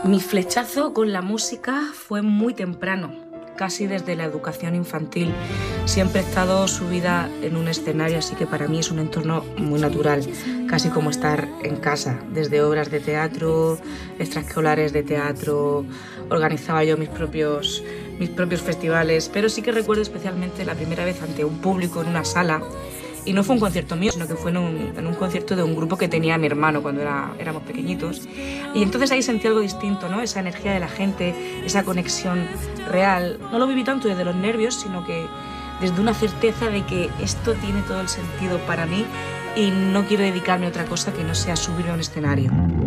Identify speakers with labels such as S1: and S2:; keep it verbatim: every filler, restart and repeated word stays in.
S1: Mi flechazo con la música fue muy temprano, casi desde la educación infantil. Siempre he estado subida en un escenario, así que para mí es un entorno muy natural, casi como estar en casa. Desde obras de teatro, extraescolares de teatro, organizaba yo mis propios, mis propios festivales, pero sí que recuerdo especialmente la primera vez ante un público en una sala. Y no fue un concierto mío, sino que fue en un, en un concierto de un grupo que tenía mi hermano cuando era, éramos pequeñitos. Y entonces ahí sentí algo distinto, ¿no? Esa energía de la gente, esa conexión real. No lo viví tanto desde los nervios, sino que desde una certeza de que esto tiene todo el sentido para mí y no quiero dedicarme a otra cosa que no sea subirme a un escenario.